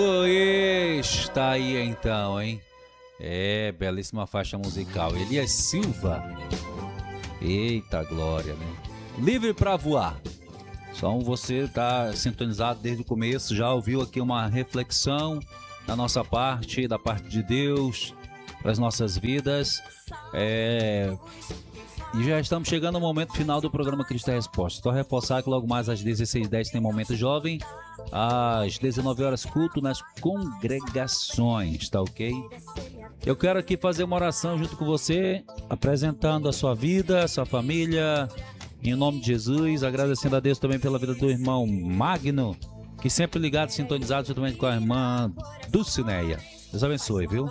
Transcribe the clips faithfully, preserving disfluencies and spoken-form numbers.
Está aí então, hein? É, belíssima faixa musical. Elias Silva. Eita glória, né? Livre para voar. Só você tá sintonizado desde o começo, já ouviu aqui uma reflexão da nossa parte, da parte de Deus, para as nossas vidas. É... E já estamos chegando ao momento final do programa Cristo é Resposta. Só reforçar que logo mais às dezesseis e dez tem Momento Jovem, às dezenove horas culto nas congregações, tá ok? Eu quero aqui fazer uma oração junto com você, apresentando a sua vida, a sua família, em nome de Jesus, agradecendo a Deus também pela vida do irmão Magno, que sempre ligado, sintonizado juntamente com a irmã Dulcineia. Deus abençoe, viu?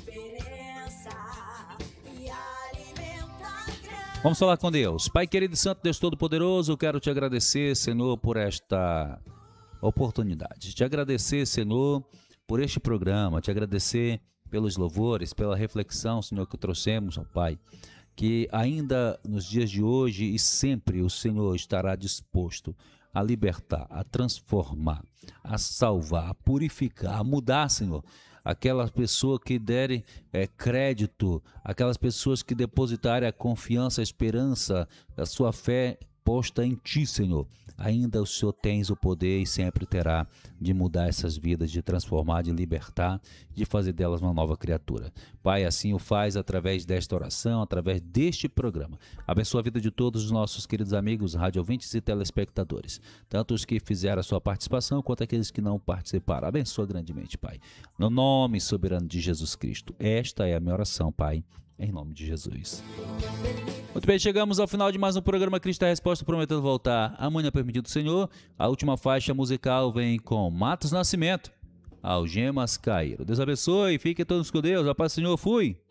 Vamos falar com Deus. Pai querido e santo, Deus Todo-Poderoso, eu quero te agradecer, Senhor, por esta oportunidade. Te agradecer, Senhor, por este programa. Te agradecer pelos louvores, pela reflexão, Senhor, que trouxemos, ó Pai. Que ainda nos dias de hoje e sempre o Senhor estará disposto a libertar, a transformar, a salvar, a purificar, a mudar, Senhor. Aquelas pessoas que derem é, crédito, aquelas pessoas que depositarem a confiança, a esperança, a sua fé posta em Ti, Senhor. Ainda o Senhor tens o poder e sempre terá de mudar essas vidas, de transformar, de libertar, de fazer delas uma nova criatura. Pai, assim o faz através desta oração, através deste programa. Abençoa a vida de todos os nossos queridos amigos, rádio ouvintes e telespectadores, tanto os que fizeram a sua participação quanto aqueles que não participaram. Abençoa grandemente, Pai. No nome soberano de Jesus Cristo. Esta é a minha oração, Pai, em nome de Jesus. Muito bem, chegamos ao final de mais um programa Cristo é Resposta, prometendo voltar amanhã, permitido o Senhor. A última faixa musical vem com Matos Nascimento, Algemas Caíram. Deus abençoe, fiquem todos com Deus, a paz do Senhor, fui!